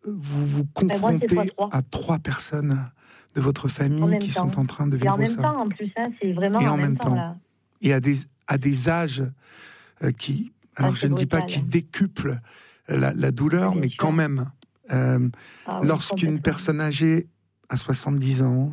vous vous confrontez à 3 personnes de votre famille qui sont en train de vivre ça. Et en même temps, en plus, hein, c'est vraiment en même temps. Là. Et à des âges qui... Alors, je ne dis pas qu'ils décuplent la douleur, mais quand même, lorsqu'une personne âgée à 70 ans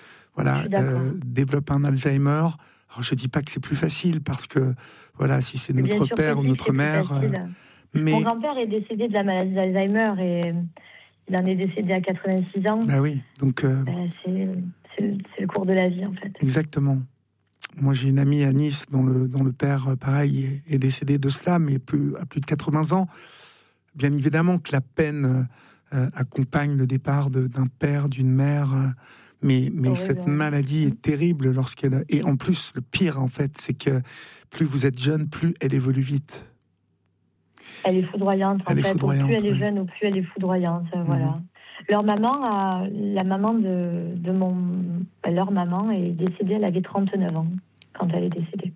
développe un Alzheimer, alors je ne dis pas que c'est plus facile, parce que, voilà, si c'est notre père ou notre mère... mais... Mon grand-père est décédé de la maladie d'Alzheimer, et il en est décédé à 86 ans. Ah oui, donc... c'est le cours de la vie, en fait. Exactement. Moi, j'ai une amie à Nice dont le père, pareil, est décédé de cela, mais à plus de 80 ans. Bien évidemment que la peine accompagne le départ d'un père, d'une mère, mais cette maladie est terrible lorsqu'elle... Et en plus, le pire, en fait, c'est que plus vous êtes jeune, plus elle évolue vite. Elle est foudroyante, en fait. Plus elle est jeune, plus elle est foudroyante, voilà. Leur maman, la maman leur maman est décédée, elle avait 39 ans quand elle est décédée.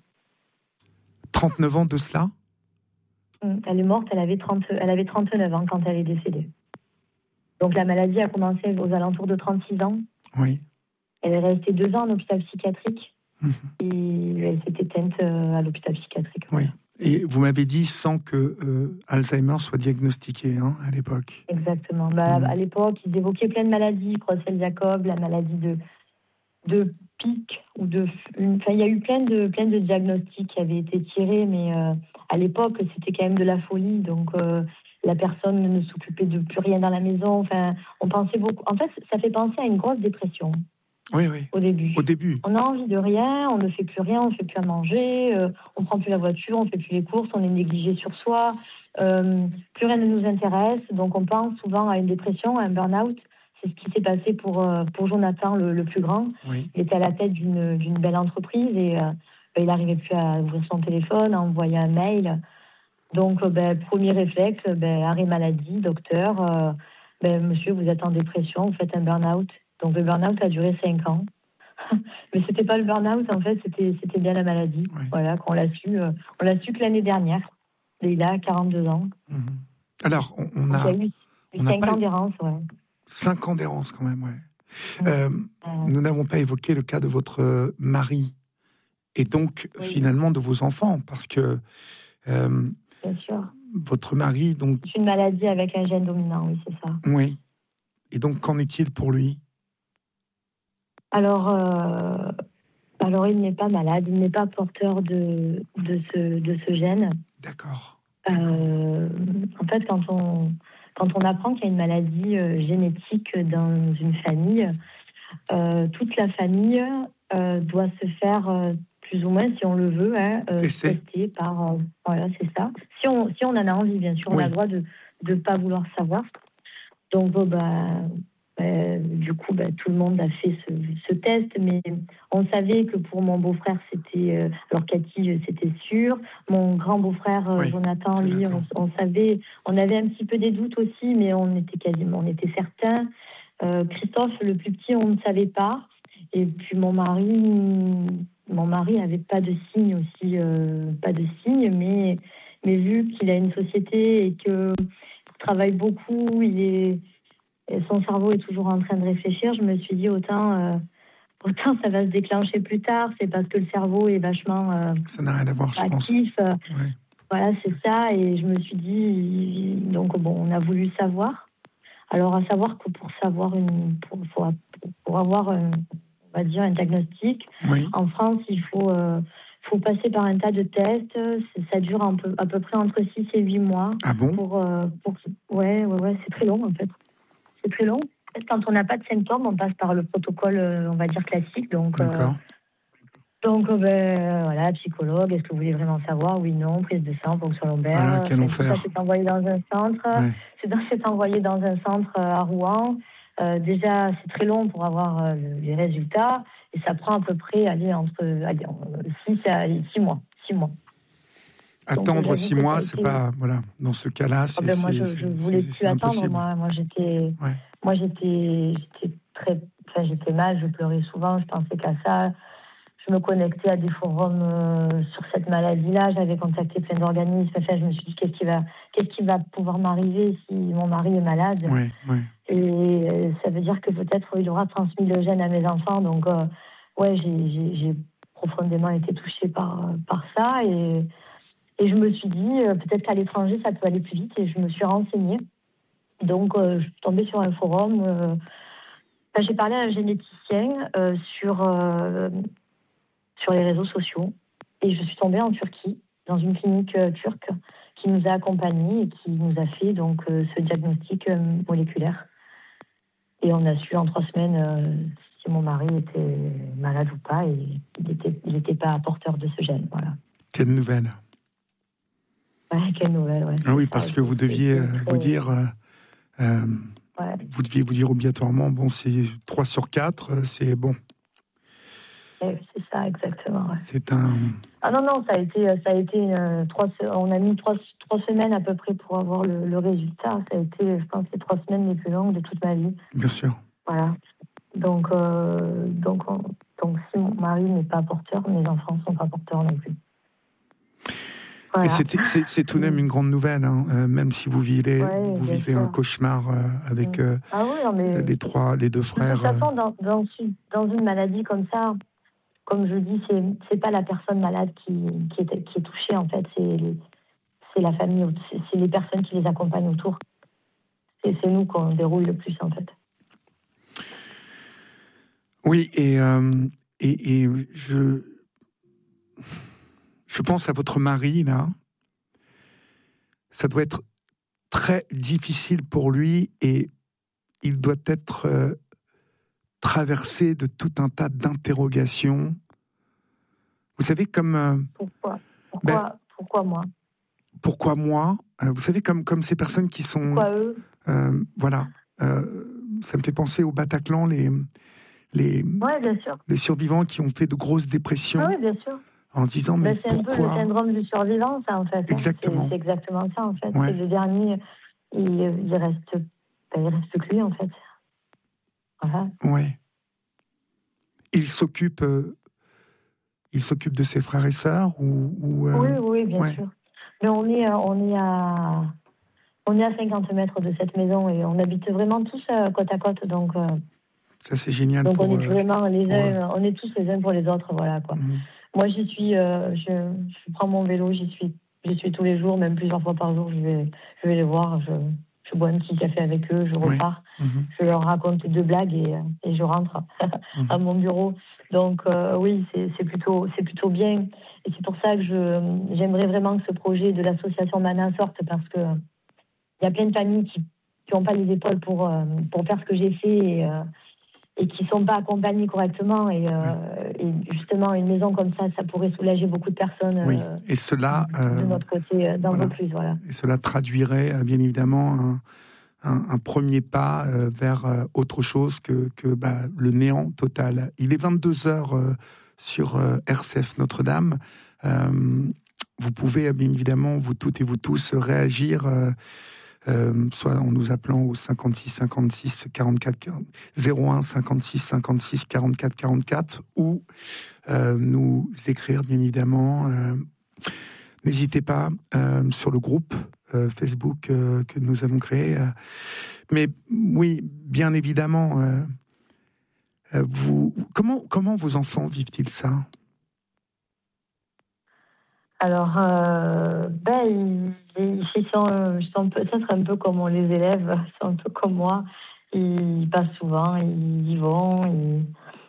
39 ans de cela ? Elle est morte, elle avait 39 ans quand elle est décédée. Donc la maladie a commencé aux alentours de 36 ans. Oui. Elle est restée 2 ans en hôpital psychiatrique et elle s'est éteinte à l'hôpital psychiatrique. Oui. Et vous m'avez dit sans que Alzheimer soit diagnostiqué à l'époque. Exactement. À l'époque, ils évoquaient plein de maladies, Creutzfeldt-Jakob, la maladie de Pic, il y a eu plein de diagnostics qui avaient été tirés, mais à l'époque, c'était quand même de la folie. Donc, la personne ne s'occupait de plus rien dans la maison. Enfin, on pensait beaucoup. En fait, ça fait penser à une grosse dépression. Oui. Au début. On a envie de rien, on ne fait plus rien, on ne fait plus à manger, on prend plus la voiture, on fait plus les courses, on est négligé sur soi, plus rien ne nous intéresse. Donc on pense souvent à une dépression, à un burn-out. C'est ce qui s'est passé pour Jonathan, le plus grand. Oui. Il était à la tête d'une belle entreprise et il n'arrivait plus à ouvrir son téléphone, à envoyer un mail. Donc, premier réflexe, arrêt maladie, docteur, monsieur, vous êtes en dépression, vous faites un burn-out. Donc, le burn-out a duré 5 ans. Mais ce n'était pas le burn-out, en fait, c'était bien la maladie. Oui. Voilà, qu'on l'a su. On l'a su que l'année dernière. Et il a 42 ans. Alors, il y a eu 5 ans d'errance, 5 ans d'errance, quand même, Nous n'avons pas évoqué le cas de votre mari. Et donc, finalement, de vos enfants. Parce que... bien sûr. Votre mari, donc... C'est une maladie avec un gène dominant, oui, c'est ça. Oui. Et donc, qu'en est-il pour lui ? Alors, il n'est pas malade, il n'est pas porteur de ce gène. D'accord. En fait, quand on apprend qu'il y a une maladie génétique dans une famille, toute la famille doit se faire plus ou moins, si on le veut, tester par... voilà, c'est ça. Si on en a envie, bien sûr, on a le droit de ne pas vouloir savoir. Donc, du coup, tout le monde a fait ce test, mais on savait que pour mon beau-frère, c'était... alors, Cathy, c'était sûr. Mon grand beau-frère, Jonathan, lui, on savait... On avait un petit peu des doutes aussi, mais on était certains. Christophe, le plus petit, on ne savait pas. Et puis, mon mari n'avait pas de signe aussi, mais vu qu'il a une société et qu'il travaille beaucoup, son cerveau est toujours en train de réfléchir, je me suis dit autant ça va se déclencher plus tard, c'est parce que le cerveau est vachement ça n'a rien à voir, actif. Je pense. Voilà, c'est ça, et je me suis dit, donc on a voulu savoir. Alors, à savoir que pour avoir on va dire un diagnostic, en France, il faut passer par un tas de tests. Ça dure à peu près entre 6 et 8 mois. Ah bon ? Ouais, c'est très long, en fait. C'est très long. Quand on n'a pas de symptômes, on passe par le protocole, on va dire, classique. Donc, voilà, psychologue, est-ce que vous voulez vraiment savoir ? Oui, non, prise de sang, ponction lombaire. Voilà, quel enfer. Ça, c'est envoyé dans un centre. C'est envoyé dans un centre à Rouen. Déjà, c'est très long pour avoir les résultats. Et ça prend à peu près entre 6 à 6 mois. 6 mois. Attendre donc, 6 mois, c'est pas... Voilà, dans ce cas-là, c'est moi, je voulais plus attendre. Moi, j'étais très... j'étais mal, je pleurais souvent, je pensais qu'à ça. je me connectais à des forums sur cette maladie-là. J'avais contacté plein d'organismes. Enfin, je me suis dit, qu'est-ce qui va pouvoir m'arriver si mon mari est malade? Ouais. Et ça veut dire que peut-être il aura transmis le gène à mes enfants. Donc, j'ai profondément été touchée par ça. Et je me suis dit, peut-être qu'à l'étranger, ça peut aller plus vite. Et je me suis renseignée. Donc, je suis tombée sur un forum. J'ai parlé à un généticien sur les réseaux sociaux. Et je suis tombée en Turquie, dans une clinique turque, qui nous a accompagnés et qui nous a fait donc, ce diagnostic moléculaire. Et on a su en 3 semaines si mon mari était malade ou pas. Et il n'était pas porteur de ce gène. Voilà. Quelle nouvelle! Quelle nouvelle, ouais. Ah oui, parce que vous deviez vous dire... vous deviez vous dire obligatoirement, bon, c'est 3 sur 4, c'est bon. C'est ça, exactement. Ouais. C'est un... Ah non, ça a été on a mis 3 semaines à peu près pour avoir le résultat. Ça a été, je pense, les 3 semaines les plus longues de toute ma vie. Bien sûr. Voilà. Donc si mon mari n'est pas porteur, mes enfants ne sont pas porteurs non plus. Voilà. Et c'est tout de même une grande nouvelle, hein, même si vous vivez un cauchemar avec les 2 frères. De toute façon, dans une maladie comme ça, comme je dis, c'est pas la personne malade qui est touchée, en fait, c'est la famille, c'est les personnes qui les accompagnent autour. C'est nous qu'on déroule le plus, en fait. Oui, et je pense à votre mari, là. Ça doit être très difficile pour lui et il doit être traversé de tout un tas d'interrogations. Vous savez, comme... Pourquoi moi? Pourquoi moi? Vous savez, comme ces personnes qui sont... Pourquoi eux? Voilà. Ça me fait penser au Bataclan, les survivants qui ont fait de grosses dépressions. Ah oui, bien sûr. En se disant, mais c'est pourquoi? un peu le syndrome du survivant, ça, en fait. Exactement. C'est exactement ça, en fait. Ouais. C'est le dernier, il reste que lui, en fait. Voilà. Ouais. Il s'occupe de ses frères et sœurs ou Oui, bien sûr. Mais on est à 50 mètres de cette maison et on habite vraiment tous côte à côte, donc... Ça, c'est génial. Donc, on est vraiment on est tous les uns pour les autres, voilà, quoi. Mmh. Moi, j'y suis, je prends mon vélo, j'y suis tous les jours, même plusieurs fois par jour, je vais les voir, je bois un petit café avec eux, je repars, je leur raconte 2 blagues et je rentre à mon bureau. Donc, oui, c'est plutôt bien. Et c'est pour ça que j'aimerais vraiment que ce projet de l'association Mana sorte, parce que il y a plein de familles qui n'ont pas les épaules pour faire ce que j'ai fait et qui ne sont pas accompagnés correctement. Et justement, une maison comme ça pourrait soulager beaucoup de personnes. Oui, et cela... de notre côté, d'un peu plus, voilà. Et cela traduirait, bien évidemment, un premier pas vers autre chose que le néant total. Il est 22h sur RCF Notre-Dame. Vous pouvez, bien évidemment, vous toutes et vous tous, réagir... soit en nous appelant au 56 56 44 01 56 56 44 44 ou nous écrire, bien évidemment. N'hésitez pas sur le groupe Facebook que nous avons créé. Mais oui, bien évidemment, comment vos enfants vivent-ils ça? Alors, ils sont peut-être un peu comme les élèves, ils sont un peu comme moi. Ils passent souvent, ils y vont,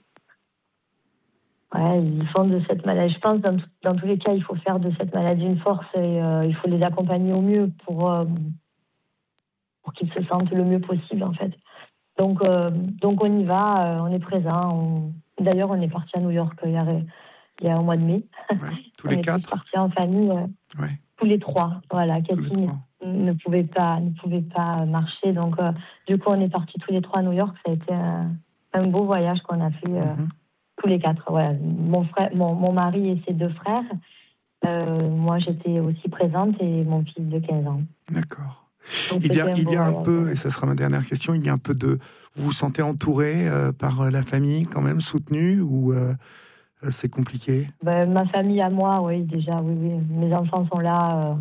ils font de cette maladie. Je pense que dans tous les cas, il faut faire de cette maladie une force et il faut les accompagner au mieux pour qu'ils se sentent le mieux possible, en fait. Donc on y va, on est présent. D'ailleurs, on est parti à New York il y a un mois de mai. Tous les 4. On est partis en famille, tous les 3. Voilà, Cathy ne pouvait pas marcher, donc du coup on est partis tous les 3 à New York. Ça a été un beau voyage qu'on a fait tous les 4. Voilà. Mon mari et ses 2 frères. Moi j'étais aussi présente et mon fils de 15 ans. D'accord. Donc, il y a un peu, et ça sera ma dernière question, il y a un peu de... Vous vous sentez entouré par la famille quand même, soutenue, ou c'est compliqué? Ma famille à moi, oui, déjà, oui. Mes enfants sont là.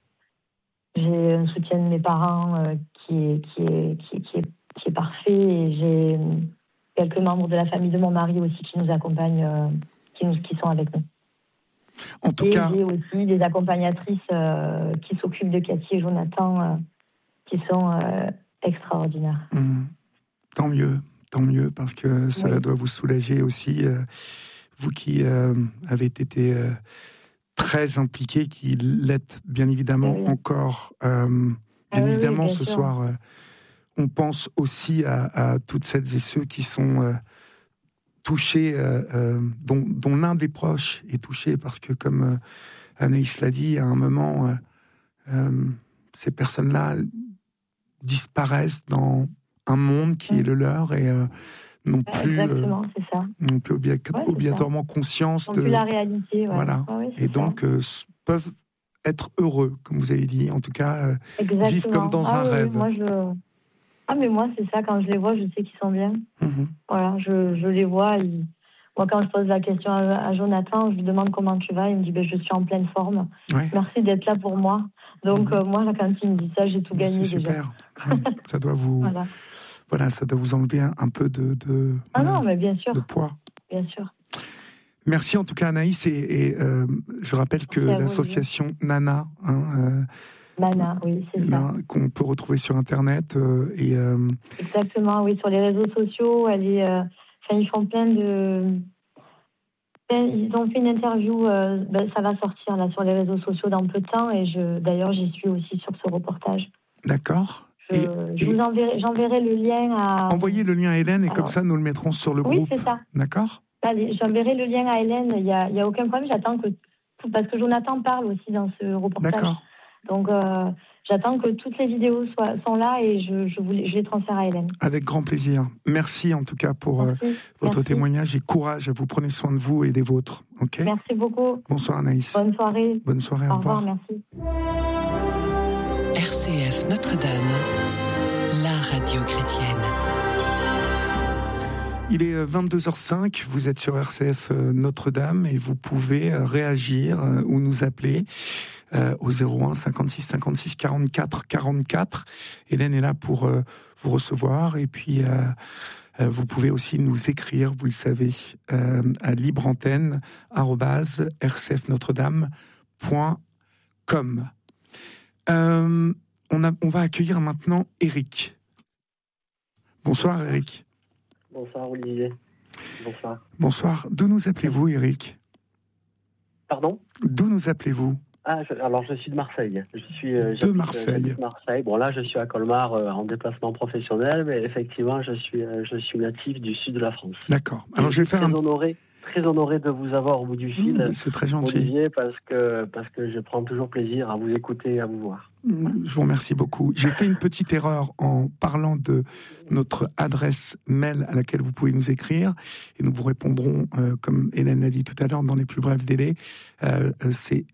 J'ai un soutien de mes parents qui est parfait. Et j'ai quelques membres de la famille de mon mari aussi qui nous accompagnent, qui sont avec nous. En tout cas, j'ai aussi des accompagnatrices qui s'occupent de Cathy et Jonathan, qui sont extraordinaires. Tant mieux, parce que cela doit vous soulager aussi, vous qui avez été très impliqué, qui l'êtes bien évidemment encore. Bien évidemment, ce soir, on pense aussi à toutes celles et ceux qui sont touchés, dont l'un des proches est touché, parce que comme Anaïs l'a dit, à un moment, ces personnes-là disparaissent dans un monde qui est le leur et n'ont plus, obligatoirement conscience de la réalité. Voilà. Et donc peuvent être heureux, comme vous avez dit, en tout cas vivre comme dans un rêve. Mais moi, c'est ça, quand je les vois, je sais qu'ils sont bien. Voilà, je les vois. Moi, quand je pose la question à Jonathan, je lui demande comment tu vas. Il me dit je suis en pleine forme. Merci d'être là pour moi. Donc, moi, quand il me dit ça, j'ai tout gagné déjà. C'est super. Ça doit vous... ça doit vous enlever un peu de mais bien sûr. De poids. Bien sûr. Merci en tout cas, Anaïs. Et je rappelle que l'association Nana... Nana, oui, c'est ça. Qu'on peut retrouver sur Internet. Exactement, oui, sur les réseaux sociaux. Ils font plein de... Ils ont fait une interview, ça va sortir là, sur les réseaux sociaux dans peu de temps. Et d'ailleurs, j'y suis aussi sur ce reportage. D'accord. J'enverrai le lien à... Envoyez le lien à Hélène et comme ça, nous le mettrons sur le groupe. Oui, c'est ça. D'accord. Allez, j'enverrai le lien à Hélène. Il y a aucun problème. J'attends parce que Jonathan parle aussi dans ce reportage. D'accord. Donc, j'attends que toutes les vidéos sont là et je les transfère à Hélène. Avec grand plaisir. Merci en tout cas pour votre témoignage et courage. Vous prenez soin de vous et des vôtres. Okay. Merci beaucoup. Bonsoir Anaïs. Bonne soirée. Bonne soirée. Au revoir. Merci. RCF Notre-Dame, la radio chrétienne. Il est 22h05, vous êtes sur RCF Notre-Dame et vous pouvez réagir ou nous appeler au 01 56 56 44 44. Hélène est là pour vous recevoir et puis vous pouvez aussi nous écrire, vous le savez, à libreantenne@rcfnotredame.com. On va accueillir maintenant Eric. Bonsoir Eric. Bonsoir Olivier. Bonsoir. Bonsoir. D'où nous appelez-vous, Eric ? Pardon ? D'où nous appelez-vous ? Alors je suis de Marseille. De Marseille. Bon là je suis à Colmar en déplacement professionnel, mais effectivement je suis natif du sud de la France. D'accord. Alors je vais faire très honoré de vous avoir au bout du fil. C'est très gentil. Olivier, parce que je prends toujours plaisir à vous écouter et à vous voir. Je vous remercie beaucoup. J'ai fait une petite erreur en parlant de notre adresse mail à laquelle vous pouvez nous écrire et nous vous répondrons, comme Hélène l'a dit tout à l'heure, dans les plus brefs délais. C'est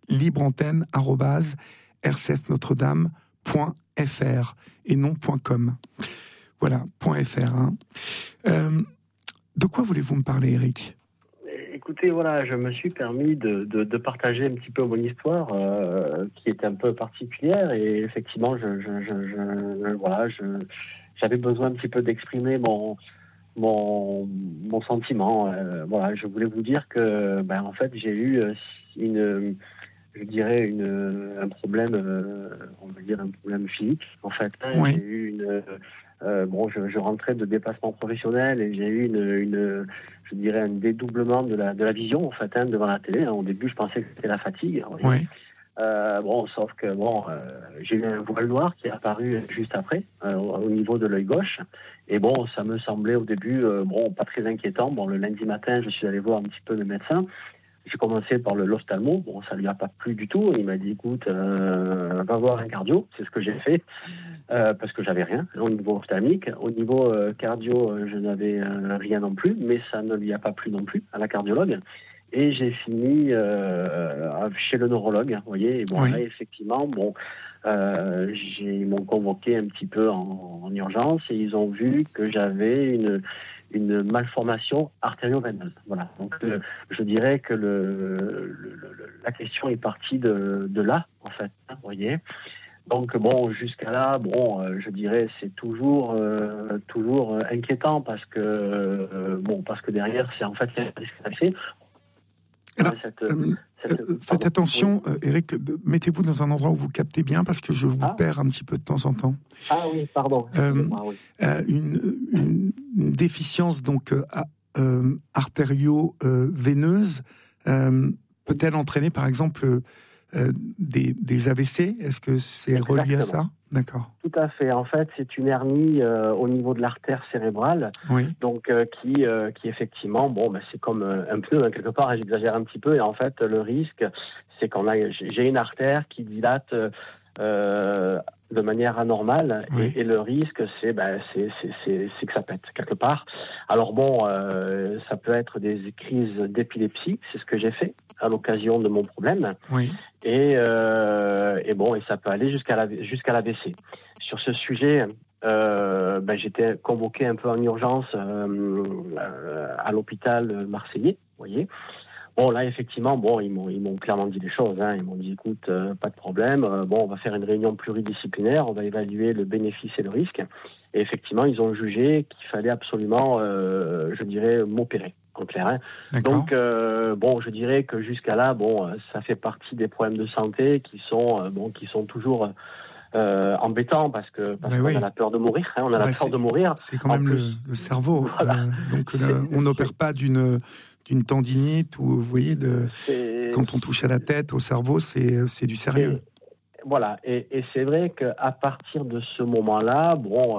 libreantenne@rcfnotredame.fr et non .com. Voilà, .fr. De quoi voulez-vous me parler, Eric ? Écoutez, voilà, je me suis permis de partager un petit peu mon histoire qui est un peu particulière et effectivement, j'avais besoin un petit peu d'exprimer mon sentiment. Voilà, je voulais vous dire que, en fait, j'ai eu un problème, on va dire un problème physique. En fait, oui. J'ai eu je rentrais de déplacement professionnel et j'ai eu un dédoublement de la vision, en fait, devant la télé. Au début, je pensais que c'était la fatigue. Oui. Sauf que j'ai eu un voile noir qui est apparu juste après, au niveau de l'œil gauche. Et ça me semblait au début, pas très inquiétant. Le lundi matin, je suis allé voir un petit peu le médecin. J'ai commencé par l'ophtalmo. Ça lui a pas plu du tout. Il m'a dit, écoute, va voir un cardio. C'est ce que j'ai fait. Parce que j'avais rien au niveau ophtalmique. Au niveau cardio, je n'avais rien non plus, mais ça ne lui a pas plu non plus à la cardiologue. Et j'ai fini chez le neurologue, vous voyez. Et oui. Là, effectivement, ils m'ont convoqué un petit peu en urgence et ils ont vu que j'avais une malformation artério-veineuse. Voilà. Donc, je dirais que la question est partie de là, en fait. Vous voyez. Donc bon, jusqu'à là, je dirais c'est toujours inquiétant parce que derrière c'est en fait l'accès. Alors, faites attention, Eric, mettez-vous dans un endroit où vous captez bien parce que je vous perds un petit peu de temps en temps. Ah oui, pardon. Une déficience donc artério-veineuse peut-elle entraîner par exemple des AVC? Est-ce que c'est relié à ça? D'accord. Tout à fait. En fait, c'est une hernie au niveau de l'artère cérébrale, donc qui effectivement, c'est comme un pneu quelque part. J'exagère un petit peu, et en fait, le risque, c'est j'ai une artère qui dilate de manière anormale, et le risque, c'est que ça pète quelque part. Alors ça peut être des crises d'épilepsie, c'est ce que j'ai fait à l'occasion de mon problème. Et ça peut aller jusqu'à l'AVC. Sur ce sujet, j'étais convoqué un peu en urgence à l'hôpital marseillais, vous voyez. Bon, là, effectivement, ils m'ont clairement dit des choses. Ils m'ont dit, écoute, pas de problème. On va faire une réunion pluridisciplinaire. On va évaluer le bénéfice et le risque. Et effectivement, ils ont jugé qu'il fallait absolument, m'opérer, en clair. Donc, je dirais que jusqu'à là, ça fait partie des problèmes de santé qui sont toujours embêtants parce qu'on a la peur de mourir. On a la peur de mourir. C'est quand même le cerveau. Voilà. Donc, on n'opère pas d'une tendinite ou, vous voyez, quand on touche à la tête, au cerveau, c'est du sérieux. Voilà, et c'est vrai qu'à partir de ce moment-là,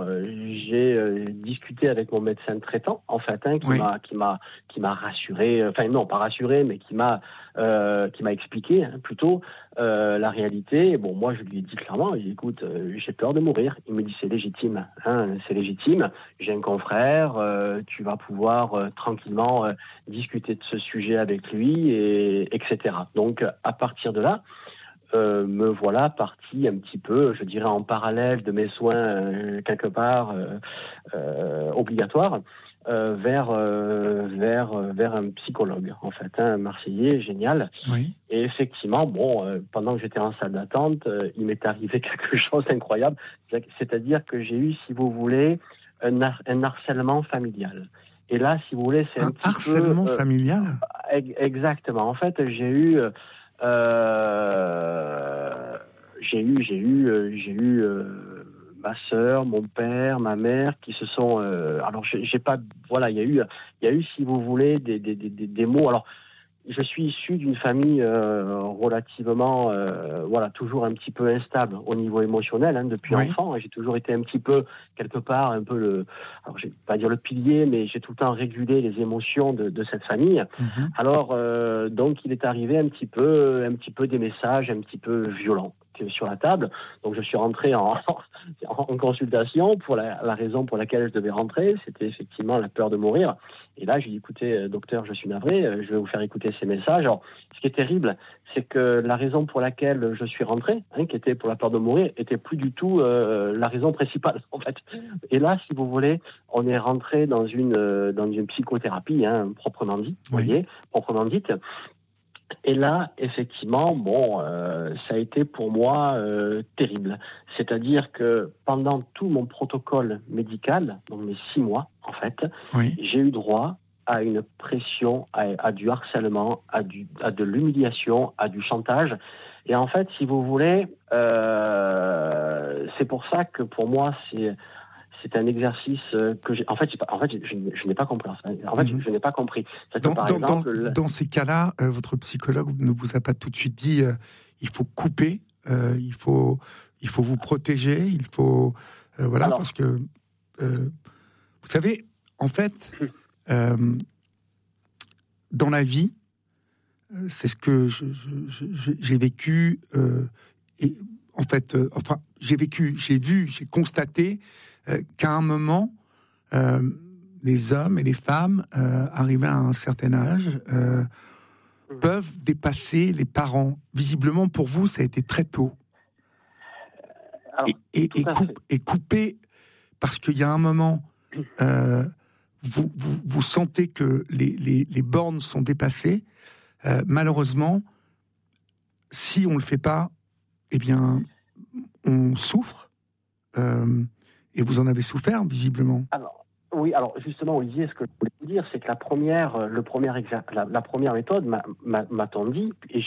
j'ai discuté avec mon médecin traitant, en fait, qui m'a rassuré, enfin non, pas rassuré, mais qui m'a expliqué plutôt la réalité. Moi, je lui ai dit clairement, écoute, j'ai peur de mourir. Il me dit, c'est légitime, c'est légitime. J'ai un confrère, tu vas pouvoir tranquillement discuter de ce sujet avec lui, etc. Donc, à partir de là, me voilà parti un petit peu, je dirais en parallèle de mes soins quelque part obligatoires vers un psychologue en fait, un Marseillais génial. Et effectivement, pendant que j'étais en salle d'attente, il m'est arrivé quelque chose d'incroyable, c'est-à-dire que j'ai eu, si vous voulez, un harcèlement familial. Et là, si vous voulez, c'est un petit harcèlement familial. Exactement. En fait, j'ai eu ma sœur, mon père, ma mère qui se sont. Alors, j'ai pas. Voilà, il y a eu, si vous voulez, des mots. Alors, je suis issu d'une famille relativement, toujours un petit peu instable au niveau émotionnel depuis enfant. J'ai toujours été un petit peu, quelque part, un peu alors je vais pas dire le pilier, mais j'ai tout le temps régulé les émotions de cette famille. Alors, donc, il est arrivé un petit peu des messages un petit peu violents sur la table. Donc, je suis rentré en consultation pour la raison pour laquelle je devais rentrer. C'était effectivement la peur de mourir. Et là, j'ai dit, écoutez, docteur, je suis navré, je vais vous faire écouter ces messages. Alors, ce qui est terrible, c'est que la raison pour laquelle je suis rentré, qui était pour la peur de mourir, était plus du tout la raison principale, en fait. Et là, si vous voulez, on est rentré dans une psychothérapie, proprement dit, proprement dite. Et là, effectivement, ça a été pour moi terrible. C'est-à-dire que pendant tout mon protocole médical, donc mes 6 mois, en fait, j'ai eu droit à une pression, à du harcèlement, à de l'humiliation, à du chantage. Et en fait, si vous voulez, c'est pour ça que pour moi, c'est un exercice que je n'ai pas compris. En fait, je n'ai pas compris. Dans ces cas-là, votre psychologue ne vous a pas tout de suite dit il faut couper, il faut vous protéger, il faut parce que vous savez, en fait, dans la vie, c'est ce que j'ai vécu. Et en fait, j'ai vécu, j'ai vu, j'ai constaté qu'à un moment, les hommes et les femmes arrivés à un certain âge peuvent dépasser les parents. Visiblement, pour vous, ça a été très tôt. Et couper, parce qu'il y a un moment, vous sentez que les bornes sont dépassées, malheureusement, si on ne le fait pas, eh bien, on souffre. Et vous en avez souffert, visiblement. Alors justement, Olivier, ce que je voulais vous dire, c'est que la première méthode m'a-t-on dit, et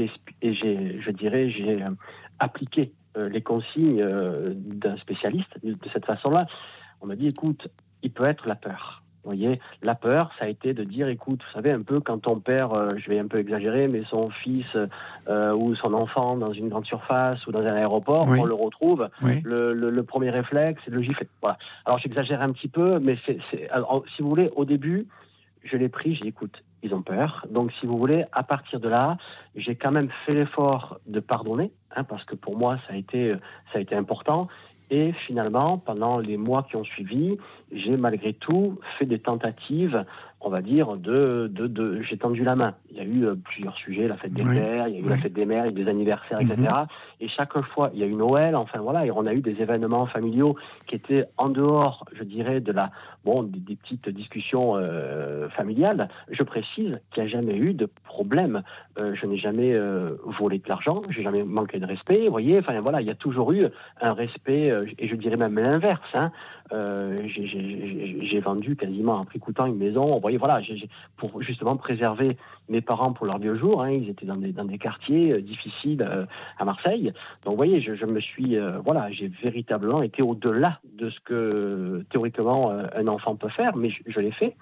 j'ai appliqué les consignes d'un spécialiste de cette façon-là. On m'a dit, écoute, il peut être la peur. Vous voyez, la peur, ça a été de dire, écoute, vous savez, un peu quand on perd, je vais un peu exagérer, mais son fils ou son enfant dans une grande surface ou dans un aéroport, on le retrouve, le premier réflexe, c'est de le gifler. Voilà. Alors j'exagère un petit peu, mais alors, si vous voulez, au début, je l'ai pris, j'ai dit, écoute, ils ont peur. Donc si vous voulez, à partir de là, j'ai quand même fait l'effort de pardonner, parce que pour moi, ça a été important. Et finalement, pendant les mois qui ont suivi, j'ai malgré tout fait des tentatives, on va dire, j'ai tendu la main. Il y a eu plusieurs sujets, la fête des pères, il y a eu la fête des mères, il y a eu des anniversaires, etc. Et chaque fois, il y a eu Noël, enfin voilà, et on a eu des événements familiaux qui étaient en dehors, je dirais, des petites discussions familiales. Je précise qu'il n'y a jamais eu de problème. Je n'ai jamais volé de l'argent, je n'ai jamais manqué de respect, vous voyez, enfin voilà, il y a toujours eu un respect, et je dirais même l'inverse, j'ai vendu quasiment à prix coûtant une maison. Vous voyez, voilà, pour justement préserver mes parents pour leur vieux jour. Ils étaient dans des quartiers difficiles à Marseille. Donc, vous voyez, je me suis, j'ai véritablement été au-delà de ce que théoriquement un enfant peut faire, mais je l'ai fait.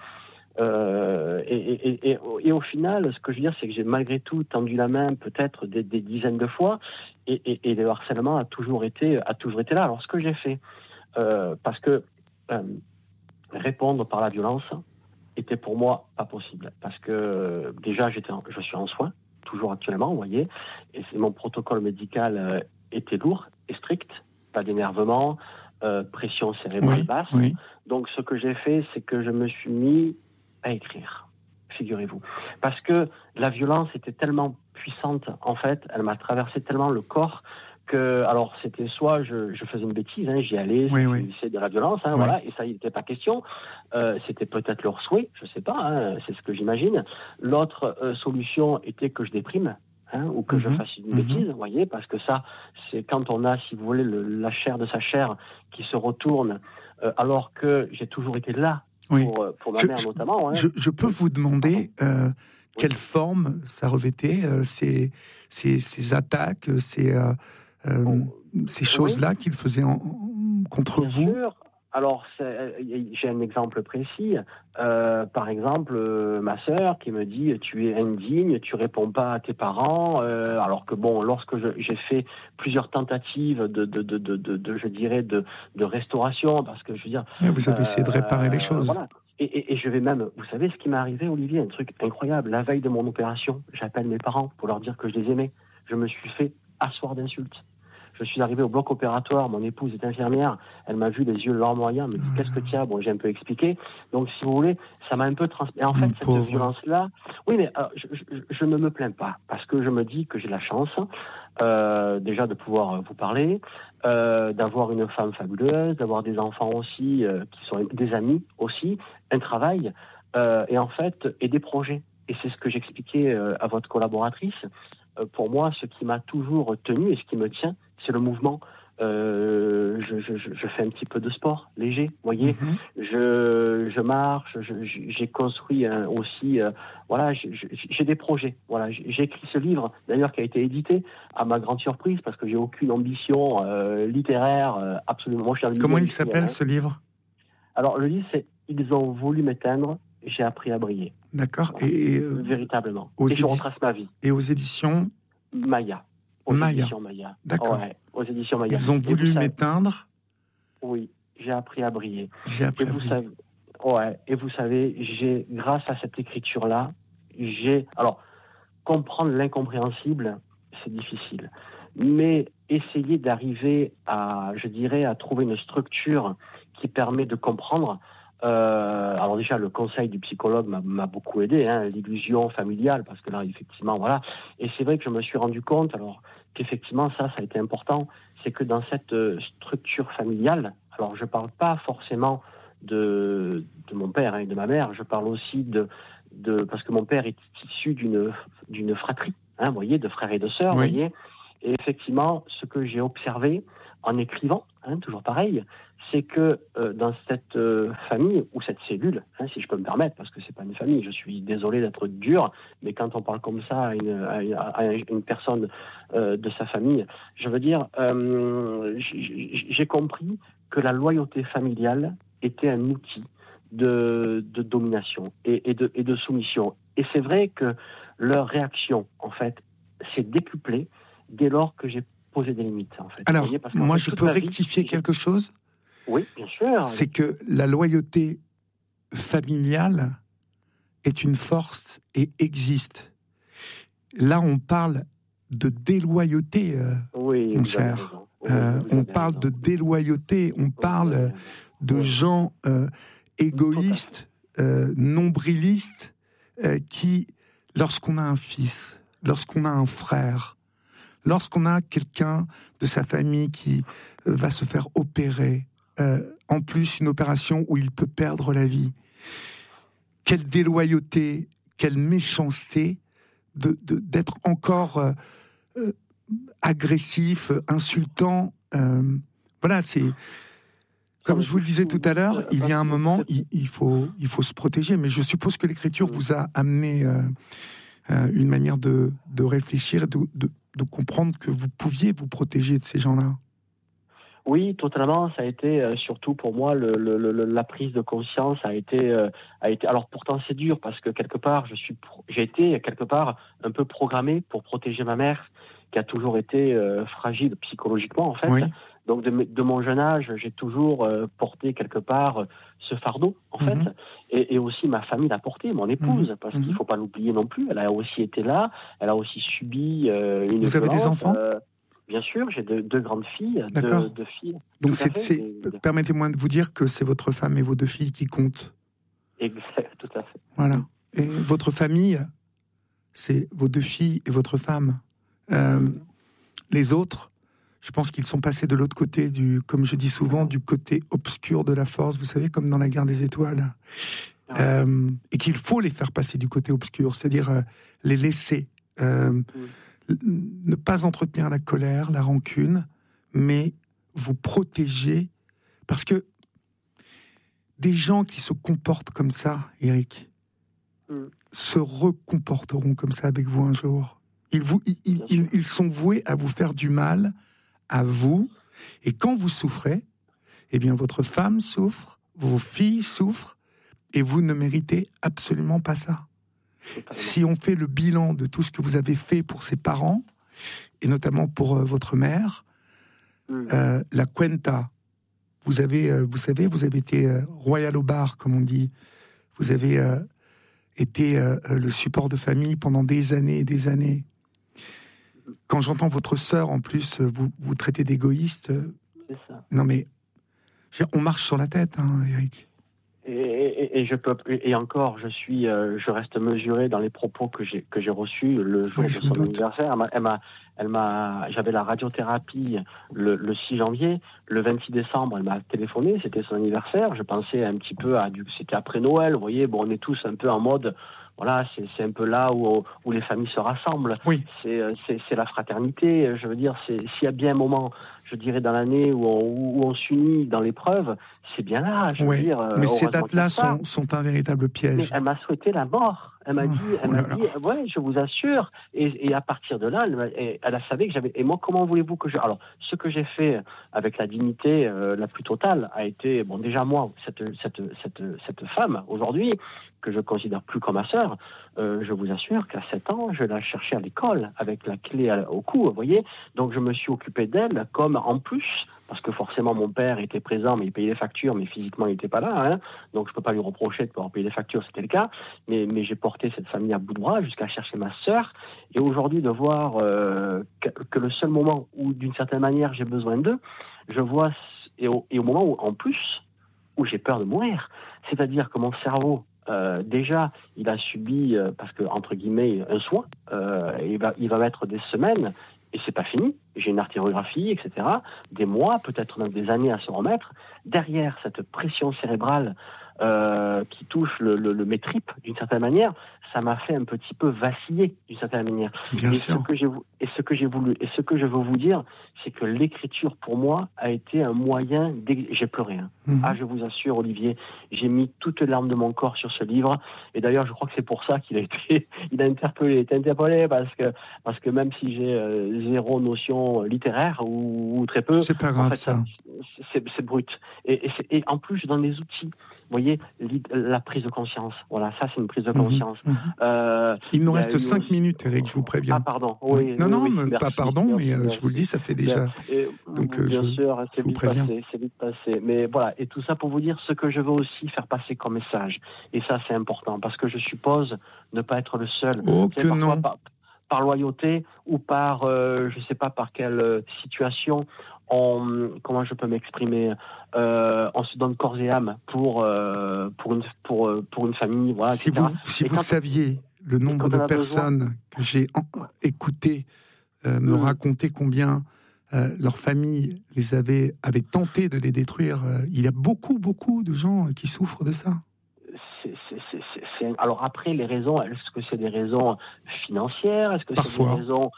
Et au final, ce que je veux dire, c'est que j'ai malgré tout tendu la main peut-être des dizaines de fois, et le harcèlement a toujours été là. Alors, ce que j'ai fait, parce que répondre par la violence était pour moi pas possible, parce que déjà je suis en soins toujours actuellement, vous voyez, et mon protocole médical était lourd et strict, pas d'énervement, pression cérébrale basse. Donc ce que j'ai fait, c'est que je me suis mis à écrire, figurez-vous, parce que la violence était tellement puissante, en fait, elle m'a traversé tellement le corps que, alors c'était soit je faisais une bêtise, j'y allais, c'est de la violence, voilà, et ça il n'était pas question, c'était peut-être leur souhait, je sais pas, c'est ce que j'imagine. L'autre solution était que je déprime, ou que je fasse une bêtise, vous voyez, parce que ça, c'est quand on a, si vous voulez, la chair de sa chair qui se retourne, alors que j'ai toujours été là pour ma mère notamment. Je peux vous demander quelle forme ça revêtait, ces attaques, ces choses-là qu'il faisait contre Bien vous. sûr. Alors, j'ai un exemple précis. Par exemple, ma sœur qui me dit « tu es indigne, tu réponds pas à tes parents », alors que bon, lorsque j'ai fait plusieurs tentatives de restauration, parce que je veux dire... Vous avez essayé de réparer les choses. Voilà. Et je vais même... Vous savez ce qui m'est arrivé, Olivier? Un truc incroyable. La veille de mon opération, j'appelle mes parents pour leur dire que je les aimais. Je me suis fait asseoir d'insultes. Je suis arrivé au bloc opératoire, mon épouse est infirmière, elle m'a vu les yeux larmoyants, elle me dit qu'est-ce que tu as? Bon, j'ai un peu expliqué. Donc, si vous voulez, ça m'a un peu transmis. En fait, cette violence-là, oui, mais je ne me plains pas, parce que je me dis que j'ai la chance, déjà de pouvoir vous parler, d'avoir une femme fabuleuse, d'avoir des enfants aussi, qui sont des amis aussi, un travail, et en fait, et des projets. Et c'est ce que j'expliquais à votre collaboratrice. Pour moi, ce qui m'a toujours tenu et ce qui me tient, c'est le mouvement. Je fais un petit peu de sport léger, vous voyez. Je marche, j'ai construit aussi, j'ai des projets. Voilà, j'ai écrit ce livre, d'ailleurs, qui a été édité à ma grande surprise, parce que j'ai aucune ambition littéraire, absolument. Comment il s'appelle, ce livre? Alors, le livre, c'est « Ils ont voulu m'éteindre, j'ai appris à briller ». D'accord. Voilà. Et véritablement. Et je retrace ma vie. Et aux éditions Maya. Éditions Maya. D'accord. Ouais, aux éditions Maya. Ils ont voulu m'éteindre. Oui, j'ai appris à briller. J'ai appris à briller. Et vous savez, grâce à cette écriture-là, alors, comprendre l'incompréhensible, c'est difficile. Mais essayer d'arriver à trouver une structure qui permet de comprendre. Alors déjà, le conseil du psychologue m'a beaucoup aidé, l'illusion familiale, parce que là, effectivement, voilà. Et c'est vrai que je me suis rendu compte, alors qu'effectivement, ça a été important, c'est que dans cette structure familiale, alors je parle pas forcément de mon père et de ma mère, je parle aussi parce que mon père est issu d'une fratrie, vous voyez, de frères et de sœurs, vous voyez. Et effectivement, ce que j'ai observé en écrivant, toujours pareil, c'est que dans cette famille, ou cette cellule, si je peux me permettre, parce que c'est pas une famille, je suis désolé d'être dur, mais quand on parle comme ça à une personne de sa famille, je veux dire, j'ai compris que la loyauté familiale était un outil de domination et de soumission. Et c'est vrai que leur réaction, en fait, s'est décuplée dès lors que j'ai posé des limites, en fait. Alors, voyez, moi, je peux rectifier quelque chose. Oui, bien sûr. C'est que la loyauté familiale est une force et existe. Là, on parle de déloyauté, mon cher. On parle de déloyauté, on parle de gens égoïstes, nombrilistes, qui, lorsqu'on a un fils, lorsqu'on a un frère, lorsqu'on a quelqu'un de sa famille qui va se faire opérer, en plus une opération où il peut perdre la vie, quelle déloyauté, quelle méchanceté d'être encore agressif, insultant. Voilà, c'est... Comme je vous le disais tout à l'heure, il y a un moment, il faut se protéger. Mais je suppose que l'Écriture vous a amené une manière de réfléchir, de comprendre que vous pouviez vous protéger de ces gens-là. Oui, totalement. Ça a été surtout pour moi la prise de conscience a été. Alors pourtant c'est dur parce que quelque part j'ai été quelque part un peu programmé pour protéger ma mère qui a toujours été fragile psychologiquement en fait. Oui. Donc de mon jeune âge, j'ai toujours porté quelque part ce fardeau en fait, et aussi ma famille l'a porté, mon épouse, parce qu'il faut pas l'oublier non plus. Elle a aussi été là, elle a aussi subi une. Vous avez des enfants? Bien sûr, j'ai deux grandes filles, deux filles. Donc permettez-moi de vous dire que c'est votre femme et vos 2 filles qui comptent. Exact, tout à fait. Voilà. Et votre famille, c'est vos 2 filles et votre femme. Les autres, je pense qu'ils sont passés de l'autre côté, comme je dis souvent, du côté obscur de la force, vous savez, comme dans la guerre des étoiles. Et qu'il faut les faire passer du côté obscur, c'est-à-dire les laisser... ne pas entretenir la colère, la rancune, mais vous protéger, parce que des gens qui se comportent comme ça, Eric, se recomporteront comme ça avec vous un jour. Ils sont voués à vous faire du mal, à vous, et quand vous souffrez, eh bien votre femme souffre, vos filles souffrent, et vous ne méritez absolument pas ça. Si on fait le bilan de tout ce que vous avez fait pour ses parents, et notamment pour votre mère, la cuenta, vous avez été royal au bar, comme on dit. Vous avez été le support de famille pendant des années et des années. Quand j'entends votre sœur, en plus, vous traitez d'égoïste, c'est ça. Non mais, on marche sur la tête, Eric. Et encore, je reste mesuré dans les propos que j'ai reçus le jour de son anniversaire. J'avais la radiothérapie le 6 janvier, le 26 décembre, elle m'a téléphoné, c'était son anniversaire. Je pensais un petit peu c'était après Noël, vous voyez, on est tous un peu en mode, voilà, c'est un peu là où les familles se rassemblent. Oui. C'est la fraternité. Je veux dire, s'il y a bien un moment, je dirais, dans l'année où on s'unit dans l'épreuve, c'est bien là. Je veux dire, mais ces dates-là sont un véritable piège. Mais elle m'a souhaité la mort. Elle m'a dit, ouais, je vous assure. Et à partir de là, elle a savait que j'avais. Et moi, comment voulez-vous que je. Alors, ce que j'ai fait avec la dignité la plus totale a été, bon, déjà moi, cette femme aujourd'hui que je considère plus comme ma sœur, je vous assure qu'à 7 ans, je la cherchais à l'école avec la clé au cou, vous voyez. Donc, je me suis occupé d'elle comme en plus. Parce que forcément, mon père était présent, mais il payait les factures, mais physiquement, il n'était pas là. Donc, je ne peux pas lui reprocher de pouvoir payer les factures, c'était le cas. Mais j'ai porté cette famille à bout de bras jusqu'à chercher ma sœur. Et aujourd'hui, de voir que le seul moment où, d'une certaine manière, j'ai besoin d'eux, je vois, et au moment où, en plus, où j'ai peur de mourir. C'est-à-dire que mon cerveau, déjà, il a subi, parce que, entre guillemets, un soin. Il va mettre des semaines. et c'est pas fini. J'ai une artériographie, etc. Des mois, peut-être même des années à se remettre. Derrière cette pression cérébrale qui touche mes tripes d'une certaine manière, ça m'a fait un petit peu vaciller d'une certaine manière. Bien sûr. Ce que je veux vous dire, c'est que l'écriture pour moi a été un moyen. J'ai pleuré. Ah, je vous assure, Olivier, j'ai mis toutes les larmes de mon corps sur ce livre. Et d'ailleurs, je crois que c'est pour ça qu'il a été interpellé parce que même si j'ai zéro notion littéraire ou très peu, c'est pas grave, en fait, ça. C'est brut. Et en plus, je donne des outils. Vous voyez, la prise de conscience. Voilà, ça, c'est une prise de conscience. Il nous reste 5 minutes, Eric, je vous préviens. Ah, pardon. Oui, non, merci, pas pardon, mais je vous le dis, ça fait déjà. Donc, bien sûr, je vous préviens. C'est vite passé. Mais voilà, et tout ça pour vous dire ce que je veux aussi faire passer comme message. Et ça, c'est important, parce que je suppose ne pas être le seul. Oh, que non. Par loyauté ou par, je ne sais pas par quelle situation, comment je peux m'exprimer, on se donne corps et âme pour une famille, voilà, etc. Si vous saviez le nombre de personnes que j'ai écoutées me raconter combien leur famille avait tenté de les détruire, il y a beaucoup de gens qui souffrent de ça. Alors après, les raisons, est-ce que c'est des raisons financières? Est-ce que Parfois. C'est des raisons,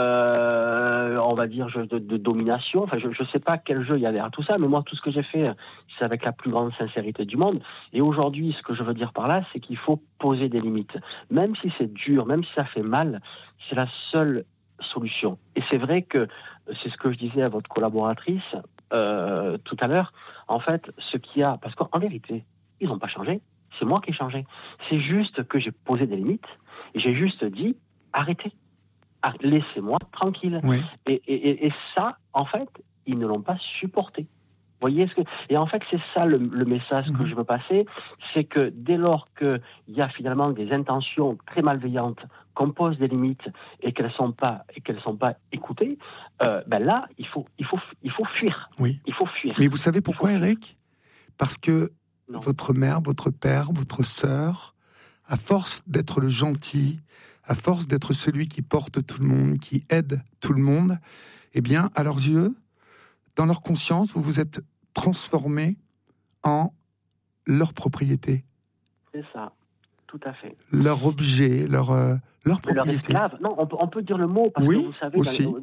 on va dire, de domination? Enfin, je ne sais pas quel jeu il y a derrière tout ça, mais moi, tout ce que j'ai fait, c'est avec la plus grande sincérité du monde. Et aujourd'hui, ce que je veux dire par là, c'est qu'il faut poser des limites. Même si c'est dur, même si ça fait mal, c'est la seule solution. Et c'est vrai que, c'est ce que je disais à votre collaboratrice tout à l'heure, en fait, parce qu'en vérité, ils n'ont pas changé. C'est moi qui ai changé. C'est juste que j'ai posé des limites et j'ai juste dit arrêtez. Laissez-moi tranquille. Oui. Et ça, en fait, ils ne l'ont pas supporté. Vous voyez Et en fait, c'est ça le message que je veux passer, c'est que dès lors qu'il y a finalement des intentions très malveillantes, qu'on pose des limites et qu'elles sont pas écoutées, là, il faut fuir. Oui. Il faut fuir. Mais vous savez pourquoi, Eric ? Parce que votre mère, votre père, votre sœur, à force d'être le gentil, à force d'être celui qui porte tout le monde, qui aide tout le monde, eh bien, à leurs yeux, dans leur conscience, vous vous êtes transformé en leur propriété. C'est ça, tout à fait. Leur objet, leur propriété. Leur esclave. Non, on peut dire le mot parce que vous savez,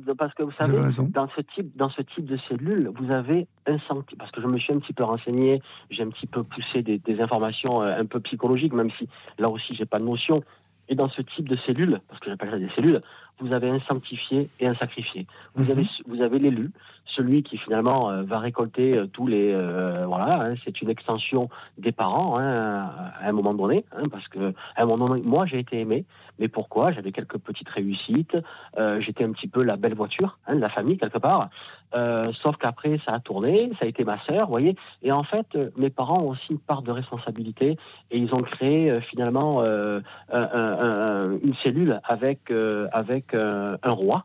dans ce type de cellule, vous avez un sentiment. Parce que je me suis un petit peu renseigné, j'ai un petit peu poussé des informations un peu psychologiques, même si là aussi j'ai pas de notion. Et dans ce type de cellules, parce que j'appelle ça des cellules, vous avez un sanctifié et un sacrifié. Vous avez l'élu, celui qui finalement va récolter tous les... c'est une extension des parents à un moment donné, parce que à un moment donné, moi j'ai été aimé, mais pourquoi ? J'avais quelques petites réussites, j'étais un petit peu la belle voiture de la famille quelque part, sauf qu'après ça a tourné, ça a été ma sœur, vous voyez, et en fait mes parents ont aussi une part de responsabilité et ils ont créé finalement une cellule avec un roi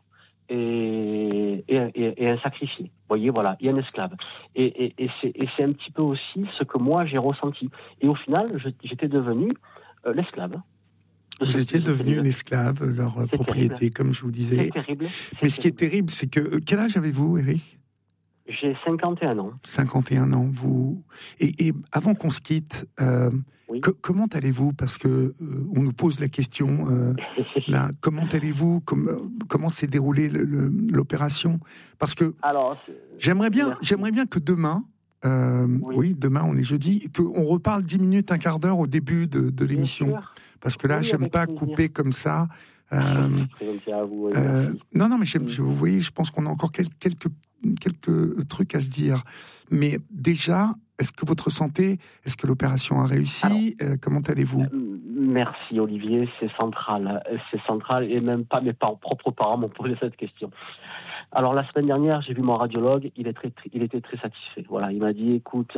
et un sacrifié. Vous voyez, voilà, il y a un esclave. Et c'est un petit peu aussi ce que moi j'ai ressenti. Et au final, j'étais devenu l'esclave. Vous étiez devenu l'esclave, leur propriété, terrible. Comme je vous disais. C'est terrible. Mais ce qui est terrible, c'est que... Quel âge avez-vous, Eric ? J'ai 51 ans. 51 ans. Et avant qu'on se quitte, comment allez-vous ? Parce que on nous pose la question, là, comment allez-vous ? Comment s'est déroulée l'opération ? Parce que j'aimerais bien que demain, demain on est jeudi, qu'on reparle 10 minutes, un quart d'heure au début de l'émission. Parce que là, j'aime pas couper comme ça. Non, mais vous voyez, je pense qu'on a encore quelques trucs à se dire. Mais déjà, est-ce que votre santé, est-ce que l'opération a réussi ? Comment allez-vous ? Merci Olivier, c'est central, et même pas mes propres parents m'ont posé cette question. Alors la semaine dernière, j'ai vu mon radiologue, il était très satisfait. Voilà, il m'a dit, écoute,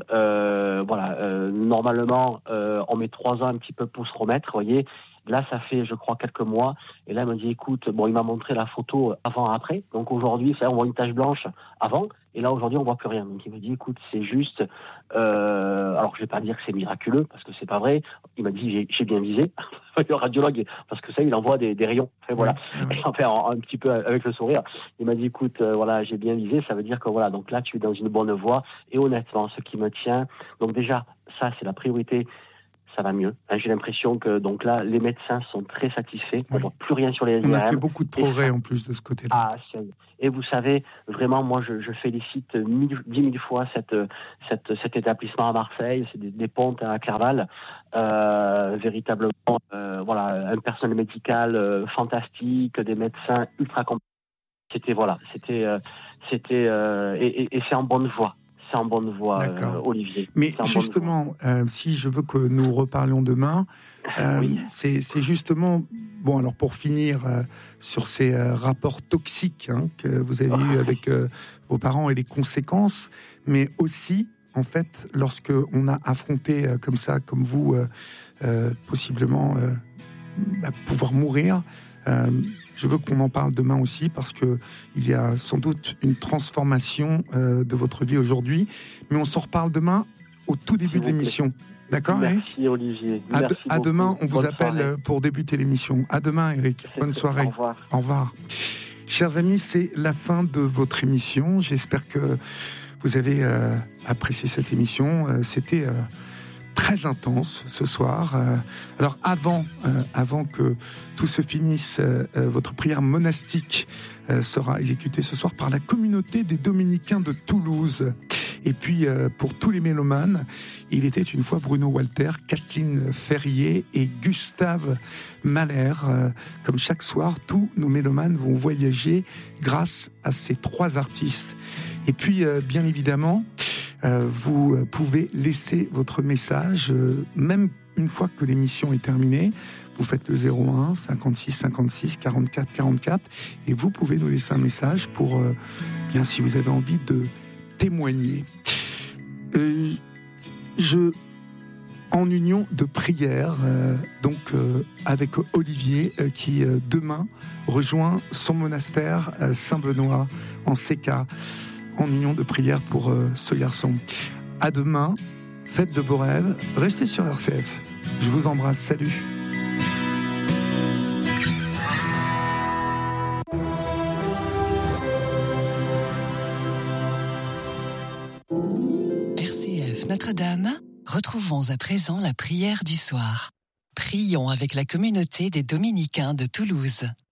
normalement, on met 3 ans un petit peu pour se remettre, voyez. Là, ça fait, je crois, quelques mois. Et là, il m'a dit, écoute, il m'a montré la photo avant-après. Donc aujourd'hui, on voit une tache blanche avant. Et là, aujourd'hui, on voit plus rien. Donc il me dit, écoute, c'est juste... alors, je vais pas dire que c'est miraculeux, parce que c'est pas vrai. Il m'a dit, j'ai bien visé. le radiologue, parce que ça, il envoie des rayons. Enfin, voilà. Enfin, un petit peu avec le sourire. Il m'a dit, écoute, voilà, j'ai bien visé, ça veut dire que voilà, donc là, tu es dans une bonne voie. Et honnêtement, ce qui me tient, donc déjà, ça, c'est la priorité. Ça va mieux. J'ai l'impression que donc là, les médecins sont très satisfaits. On ne voit plus rien sur les IRM. On a fait beaucoup de progrès en plus de ce côté-là. Et vous savez, vraiment, moi, je félicite 10 000 fois cet établissement à Marseille. C'est des pontes à Clerval. Véritablement, voilà, un personnel médical fantastique, des médecins ultra compétents. Et c'est en bonne voie. C'est en bonne voie, Olivier. Mais justement, si je veux que nous reparlions demain, c'est justement... Bon, alors pour finir sur ces rapports toxiques que vous avez eus avec vos parents et les conséquences, mais aussi, en fait, lorsque on a affronté comme ça, comme vous, possiblement pouvoir mourir... je veux qu'on en parle demain aussi parce que il y a sans doute une transformation de votre vie aujourd'hui. Mais on s'en reparle demain au tout début de l'émission. D'accord, Merci, Eric ? Olivier. À demain, on vous appelle pour débuter l'émission. À demain, Eric. Bonne soirée. Au revoir. Au revoir. Chers amis, c'est la fin de votre émission. J'espère que vous avez apprécié cette émission. C'était... très intense ce soir. Alors avant que tout se finisse, votre prière monastique sera exécutée ce soir par la communauté des Dominicains de Toulouse. Et puis pour tous les mélomanes, il était une fois Bruno Walter, Kathleen Ferrier et Gustave Mahler. Comme chaque soir, tous nos mélomanes vont voyager grâce à ces trois artistes. Et puis, bien évidemment, vous pouvez laisser votre message, même une fois que l'émission est terminée. Vous faites le 01 56 56 44 44 et vous pouvez nous laisser un message pour, bien, si vous avez envie de témoigner. En union de prière, avec Olivier, qui demain rejoint son monastère Saint-Benoît en CK. En union de prière pour ce garçon. À demain, faites de beaux rêves, restez sur RCF. Je vous embrasse, salut. RCF Notre-Dame, retrouvons à présent la prière du soir. Prions avec la communauté des Dominicains de Toulouse.